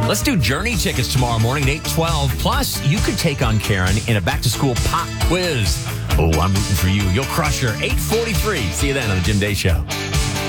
Let's do Journey tickets tomorrow morning at 8:12. Plus, you could take on Karen in a back-to-school pop quiz. Oh, I'm rooting for you. You'll crush her. 8:43. See you then on the Jim Day Show.